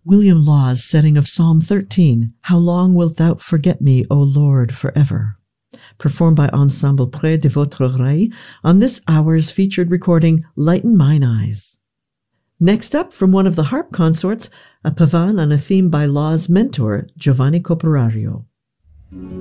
William Law's setting of Psalm 13, How Long Wilt Thou Forget Me, O Lord, Forever? Performed by Ensemble Près de Votre Oreille on this hour's featured recording, Lighten Mine Eyes. Next up, from one of the harp consorts, a pavan on a theme by Law's mentor, Giovanni Coperario.